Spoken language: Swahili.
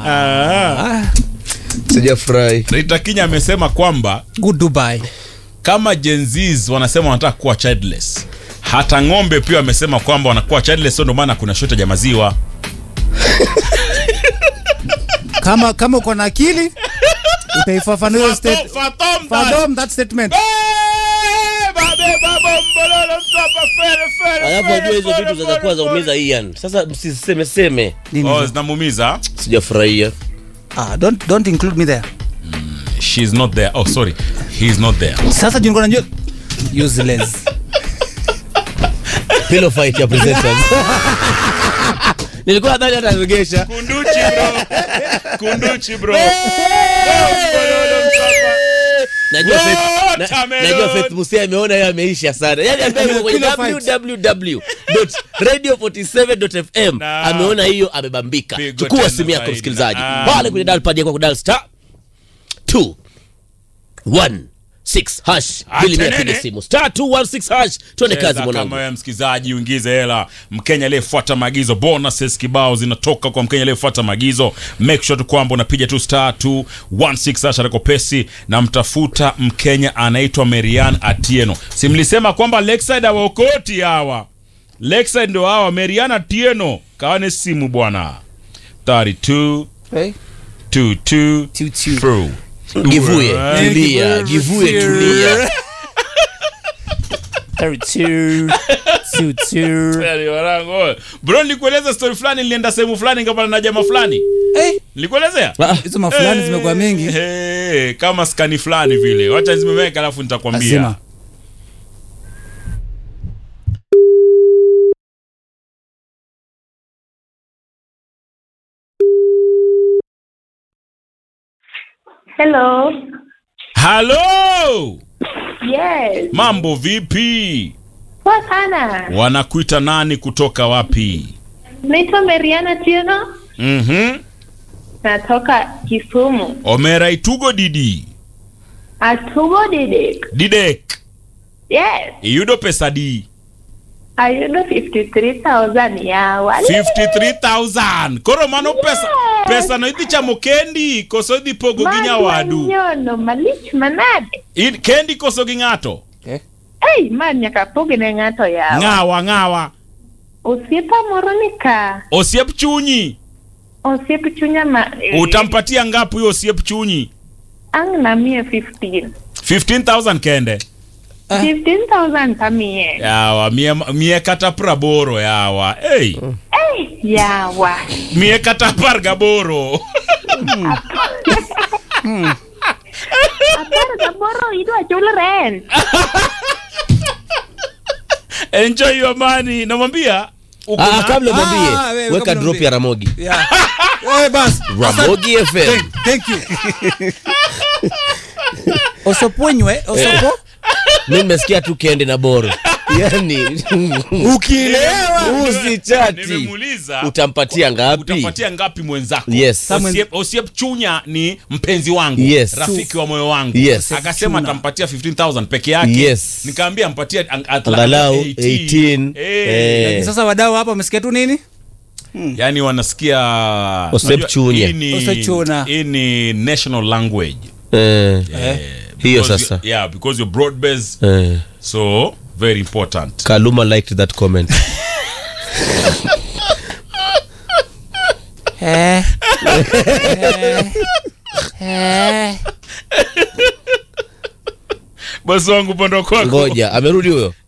Sijafurahi. Rita Kinya amesema kwamba Good Dubai. kama Gen Zs wanasema wanataka kuwa childless, hata ng'ombe pia wamesema kwamba wanakuwa childless, ndio maana kuna shortage ya maziwa. Kama uko na akili utaifafanua state. Fathom that statement. Alafu ajua hizo vitu za kwanza umiza Ian. Sasa msiseme. Oh, zinamuumiza. Sijafurahia. Don't include me there. She's not there. Oh, sorry. He's not there. Sasa jingo najua useless. Pillow fight ya presenters. Nilikuwa nadhani ataregesha. Kunduchi bro. Najua Faith Musia ameona yeye ameisha sana. Yaani ambaye kwenye www.radio47.fm ameona hiyo amebambika. Chukua simu yako msikilizaji. Pale kwenye dial pad yako kwa dial star 216 hash ili niapige simu star 216 hash. Tuone kazi mwanangu. Kama msikilizaji uingize hela. Mkenya aliyefuata maagizo, bonuses kibao zinatoka kwa Mkenya aliyefuata maagizo. Make sure tu kwamba unapiga tu star 216 hash reko pesi na mtafuta Mkenya anaitwa Marian Atieno. Simlisema kwamba Lakeside hawakoti hawa. Lakeside ndio hawa Marian Atieno. Kawane simu bwana. 32 22 through. Givuye tulia. 32. Bro, nilikueleza story fulani, nilienda sehemu fulani ngapa na jamaa fulani. Nilikuelezea? Hizo mafulani zimekuwa mingi. Kama skani fulani vile. Wacha zimeweka alafu nitakwambia. Hello. Hello. Yes. Mambo vipi? Poa sana. Wanakuita nani kutoka wapi? Naitwa Marian Atieno. Natoka Kisumu. Omera Itugo Didi. Atugo Didek. Didek. Yes. Yudo pesa di. Ayudo 53,000 ya wale. 53,000. Koro mano pesa no idhi chamo kendi koso idhi pogo gi nyawadu. Manyono malich manade. Kendi koso gi ng'ato. Man nyaka pogi ne ng'ato yawa. Ng'awa. Osiepa moro nika. Osiep chunyi. Osiep chunya ma. Utampatia ngapi huyo osiep chunyi? Ang na mie 15. 15,000 kende. 15,000 kamie. Yawa, mie kata praboro yawa. Yawa. Mie kata pargaboro. Pargaboro idwa chula rent. Enjoy your money. Namwambia kabla mwambie weka drop ya Ramogi. Bas. Ramogi FM. Thank you. Osoponywe. Mimi nimesikia tu kende na boro. Yaani ukielewa usichati. Nimemuuliza utampatia ngapi mwenzako? Yes. Osiep chunya ni mpenzi wangu. Yes. Rafiki wa moyo wangu. Yes. Akasema atampatia 15,000 peke yake. Yes. Nikamwambia mpatie angalau 18. Sasa wadau hapa wamesikia tu nini? Yaani wanasikia Osiep chunya. Hii ni national language. Hiyo sasa. Yeah, because you're broad based. So very important. Kaluma liked that comment. Bosi wangu pondo kwako. Ngoja, amerudi huyo.